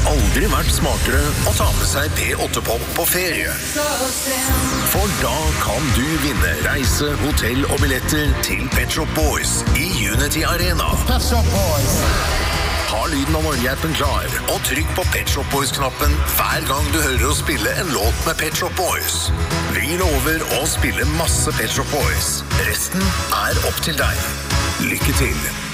aldri vært smartere å ta med seg P8-pop på ferie. For da kan du vinne reise, hotell og billetter til Pet Shop Boys i Unity Arena. Pet Shop Boys. Ha lyden av morgenhjelpen klar, og trykk på Pet Shop Boys-knappen hver gang du hører oss spille en låt med Pet Shop Boys. Vi lover å spille masse Pet Shop Boys. Resten er opp til deg. Lykke til!